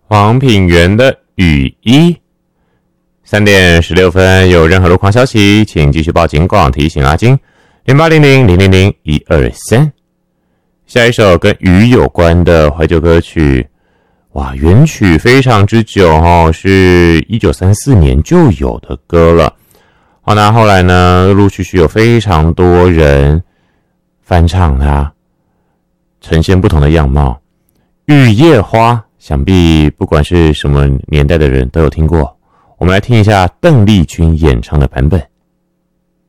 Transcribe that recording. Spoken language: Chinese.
黄品源的雨衣。3点16分，有任何路况消息，请继续报警广提醒阿金0800000123。下一首跟雨有关的怀旧歌曲，哇，原曲非常之久哦，是1934年就有的歌了。好，那后来呢，陆陆续续有非常多人翻唱它，呈现不同的样貌。雨夜花，想必不管是什么年代的人都有听过。我们来听一下邓丽君演唱的版本。